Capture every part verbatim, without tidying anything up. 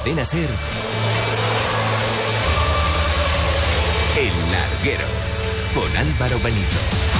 Cadena SER, El Larguero, con Álvaro Benito.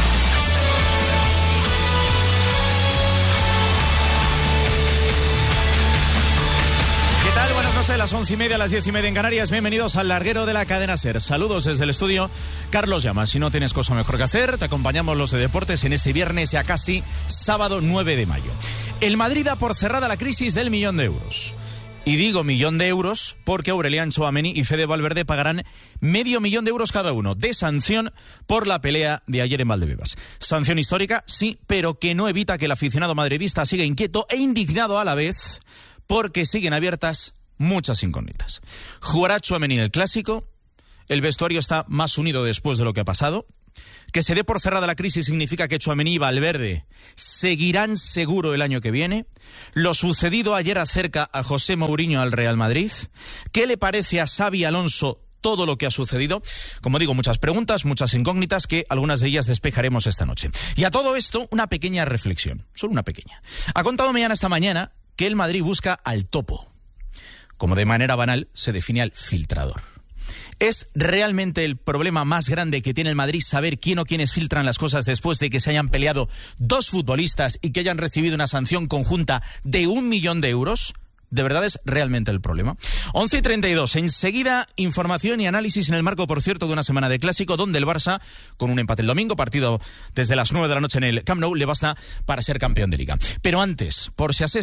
¿Qué tal? Buenas noches, las once y media, las diez y media en Canarias. Bienvenidos al Larguero de la Cadena SER. Saludos desde el estudio, Carlos Llamas. Si no tienes cosa mejor que hacer, te acompañamos los de deportes en este viernes, ya casi sábado nueve de mayo. El Madrid da por cerrada la crisis del millón de euros. Y digo millón de euros porque Aurelian Tchouaméni y Fede Valverde pagarán medio millón de euros cada uno de sanción por la pelea de ayer en Valdebebas. Sanción histórica, sí, pero que no evita que el aficionado madridista siga inquieto e indignado a la vez, porque siguen abiertas muchas incógnitas. ¿Jugará Tchouaméni en el Clásico? ¿El vestuario está más unido después de lo que ha pasado? ¿Que se dé por cerrada la crisis significa que Tchouaméni y Valverde seguirán seguro el año que viene? ¿Lo sucedido ayer acerca a José Mourinho al Real Madrid? ¿Qué le parece a Xabi Alonso todo lo que ha sucedido? Como digo, muchas preguntas, muchas incógnitas que algunas de ellas despejaremos esta noche. Y a todo esto, una pequeña reflexión, solo una pequeña. Ha contado Millán esta mañana que el Madrid busca al topo. Como de manera banal se define al filtrador. ¿Es realmente el problema más grande que tiene el Madrid saber quién o quiénes filtran las cosas después de que se hayan peleado dos futbolistas y que hayan recibido una sanción conjunta de un millón de euros? ¿De verdad es realmente el problema? once y treinta y dos. Enseguida, información y análisis en el marco, por cierto, de una semana de Clásico, donde el Barça, con un empate el domingo, partido desde las nueve de la noche en el Camp Nou, le basta para ser campeón de Liga. Pero antes, por si has